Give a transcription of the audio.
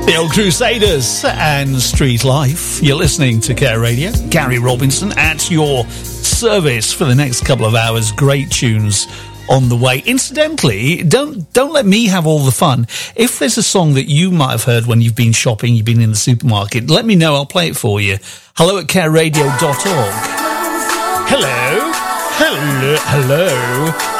The Old Crusaders and Street Life. You're listening to Care Radio. Gary Robinson at your service for the next couple of hours. Great tunes on the way. Incidentally, don't let me have all the fun. If there's a song that you might have heard when you've been shopping, you've been in the supermarket, let me know. I'll play it for you. hello@careradio.org. Hello.